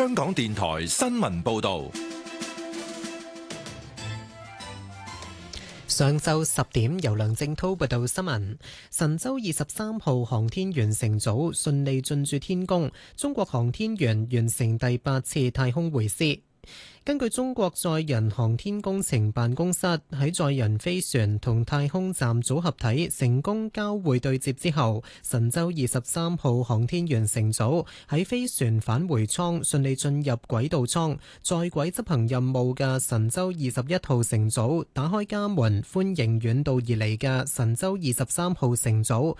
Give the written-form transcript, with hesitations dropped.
香港電台新聞報道。 上晝10點，由梁正滔報道新聞。神舟23號航天員乘組順利進駐天宮，中國航天員完成第8次太空會師。根據中國載人航天工程辦公室喺載人飛船同太空站組合體成功交會對接之後，神舟23號航天員乘組喺飛船返回艙順利進入軌道艙，在軌執行任務嘅神舟21號乘組打開家門歡迎遠道而嚟嘅神舟23號乘組